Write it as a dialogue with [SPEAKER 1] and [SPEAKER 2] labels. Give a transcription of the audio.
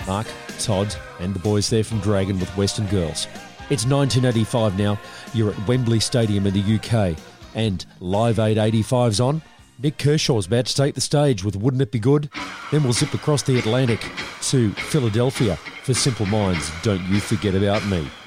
[SPEAKER 1] Mark, Todd, and the boys there from Dragon with Western Girls. It's 1985 now. You're at Wembley Stadium in the UK, and Live Aid 85's on. Nick Kershaw's about to take the stage with Wouldn't It Be Good? Then we'll zip across the Atlantic to Philadelphia for Simple Minds' Don't You Forget About Me.